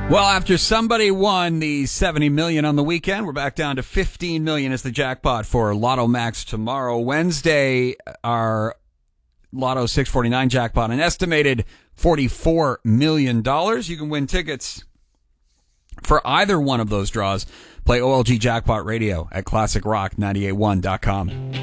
Well, after somebody won the $70 million on the weekend, we're back down to $15 million as the jackpot for Lotto Max tomorrow. Wednesday, our Lotto 649 jackpot, an estimated $44 million. You can win tickets for either one of those draws. Play OLG Jackpot Radio at ClassicRock981.com.